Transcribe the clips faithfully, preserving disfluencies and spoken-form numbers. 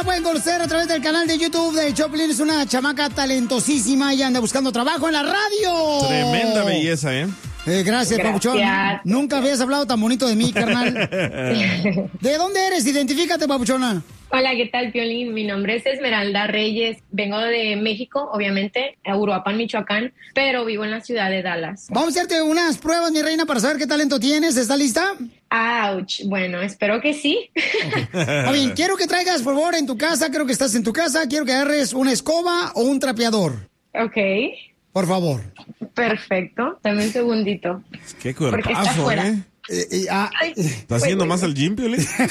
la pueden conocer a través del canal de YouTube de Choplin. Es una chamaca talentosísima y anda buscando trabajo en la radio. Tremenda belleza, ¿eh? Eh, gracias, Gracias. Papuchón. Nunca habías hablado tan bonito de mí, carnal. ¿De dónde eres? Identifícate, Papuchona. Hola, ¿qué tal, Piolín? Mi nombre es Esmeralda Reyes. Vengo de México, obviamente, a Uruapan, Michoacán, pero vivo en la ciudad de Dallas. Vamos a hacerte unas pruebas, mi reina, para saber qué talento tienes. ¿Estás lista? Ouch. Bueno, espero que sí. A bien, quiero que traigas, por favor, en tu casa, creo que estás en tu casa, quiero que agarres una escoba o un trapeador. Ok. Por favor. Perfecto. Dame un segundito. Qué Porque está cuerpazo, afuera. ¿eh? Eh, eh, ah, Ay, ¿Estás haciendo más al gym, Piolín? Ok,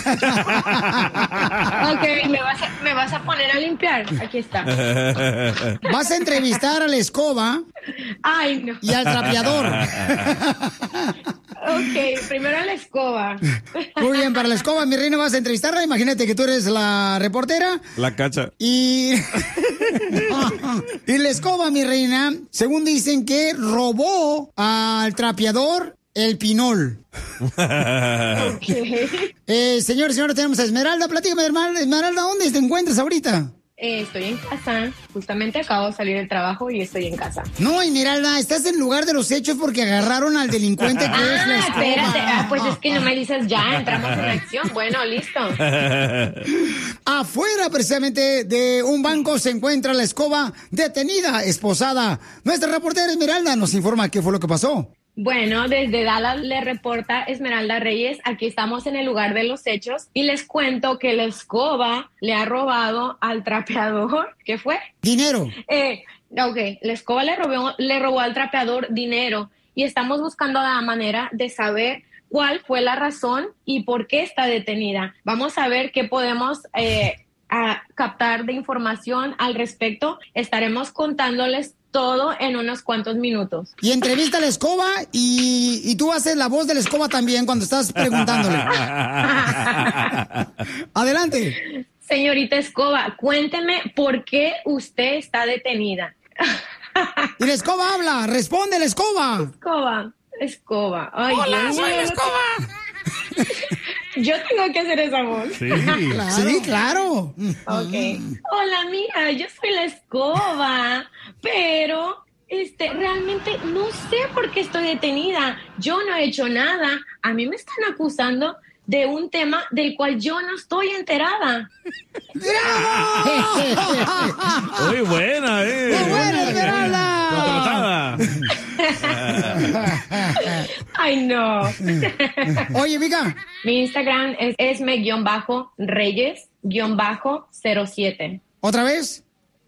¿me vas, a, ¿me vas a poner a limpiar? Aquí está. vas a entrevistar a la escoba Ay, no. y al trapeador. Ok, primero la escoba. Muy bien, para la escoba, mi reina, vas a entrevistarla. Imagínate que tú eres la reportera. La cacha. Y... y la escoba, mi reina, según dicen que robó al trapeador el pinol. Okay. Eh, señores y señores, tenemos a Esmeralda. Platícame, Esmeralda, Esmeralda, ¿dónde te encuentras ahorita? Eh, estoy en casa. Justamente acabo de salir del trabajo y estoy en casa. No, Esmeralda, estás en lugar de los hechos porque agarraron al delincuente que ah, es la escoba. Espérate. Ah, pues es que no me dices ya, entramos en acción. Bueno, listo. Afuera, precisamente, de un banco se encuentra la escoba detenida, esposada. Nuestra reportera Esmeralda nos informa qué fue lo que pasó. Bueno, desde Dallas le reporta Esmeralda Reyes. Aquí estamos en el lugar de los hechos y les cuento que la escoba le ha robado al trapeador. ¿Qué fue? Dinero. Eh, ok, la escoba le robó, le robó al trapeador dinero y estamos buscando la manera de saber cuál fue la razón y por qué está detenida. Vamos a ver qué podemos eh, a captar de información al respecto. Estaremos contándoles todo en unos cuantos minutos. Y entrevista a la escoba y, y tú haces la voz de la escoba también cuando estás preguntándole. Adelante. Señorita Escoba, cuénteme por qué usted está detenida. Y la escoba habla, responde la escoba. Escoba, escoba. Ay, Hola, Dios soy mío, la escoba. Yo tengo que hacer esa voz. Sí, claro. Sí, claro. Ok. Hola, mira, yo soy la escoba, pero este, realmente no sé por qué estoy detenida. Yo no he hecho nada. A mí me están acusando de un tema del cual yo no estoy enterada. Muy buena, ¿eh? ¡Muy buena, Esmeralda! Ay, no. Oye, Mica. Mi Instagram es esme-reyes cero siete. ¿Otra vez?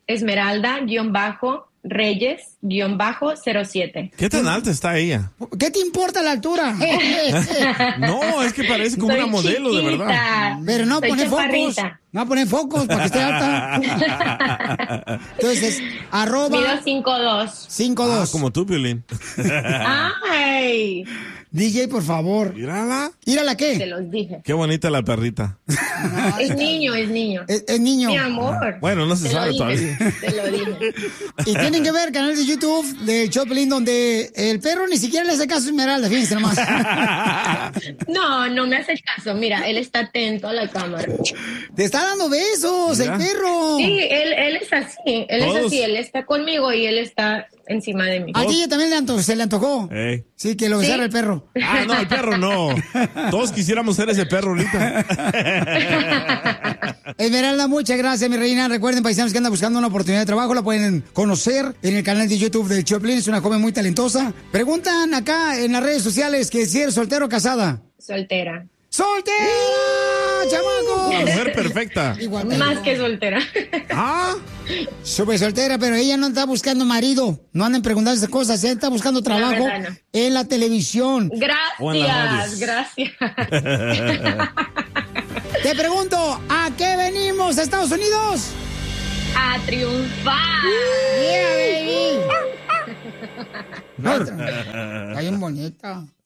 Esmeralda-reyes cero siete. ¿Qué tan alta está ella? ¿Qué te importa la altura? No, es que parece como Soy una modelo, chiquita. de verdad. Pero no Soy pone focos. chaparrita. No pone focos para que esté alta. Entonces, arroba... Mido cinco dos. cinco dos. Ah, como tú, Piolín. Ay, D J, por favor. Mírala. ¿Mírala te qué? los dije. Qué bonita la perrita. Es niño, es niño. Es, es niño. Mi amor. Bueno, no se Te lo sabe dije, todavía. Te lo dije. Y tienen que ver el canal de YouTube de Choplin donde el perro ni siquiera le hace caso a Esmeralda, fíjense nomás. No, no me hace caso. Mira, él está atento a la cámara. Te está dando besos, Mira. el perro. Sí, él, él es así. Él Todos. es así. Él está conmigo y él está encima de mí. A ti también le anto- se le antojó. Ey. Sí, que lo besara ¿Sí? el perro. Ah, no, el perro no. Todos quisiéramos ser ese perro ahorita. Esmeralda, muchas gracias, mi reina. Recuerden, paisanos, que anda buscando una oportunidad de trabajo, la pueden conocer en el canal de YouTube de Choplin. Es una joven muy talentosa. Preguntan acá en las redes sociales que si eres soltero o casada. Soltera. ¡Soltera, chamaco! La mujer perfecta. Igual, Más que soltera. Ah, Súper soltera, pero ella no está buscando marido. No anden preguntando esas cosas. Ella está buscando trabajo verdad, no. en la televisión. O en la radio. Gracias, gracias. Te pregunto, ¿a qué venimos, Estados Unidos? A triunfar. Yeah, baby. No, está bien bonita.